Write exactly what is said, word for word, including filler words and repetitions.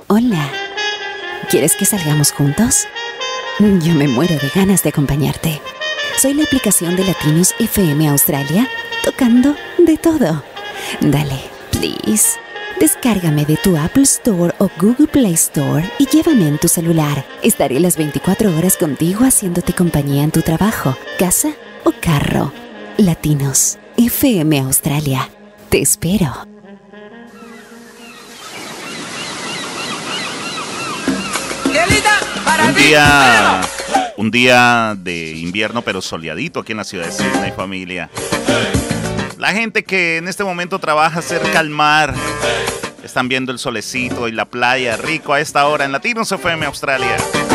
Hola. ¿Quieres que salgamos juntos? Yo me muero de ganas de acompañarte. Soy la aplicación de Latinos F M Australia, tocando de todo. Dale, please. Descárgame de tu Apple Store o Google Play Store y llévame en tu celular. Estaré las veinticuatro horas contigo haciéndote compañía en tu trabajo, casa o carro. Latinos F M Australia. Te espero. Un día, un día de invierno pero soleadito aquí en la ciudad de Sydney, familia. La gente que en este momento trabaja cerca al mar están viendo el solecito y la playa rico a esta hora en Latinos F M Australia.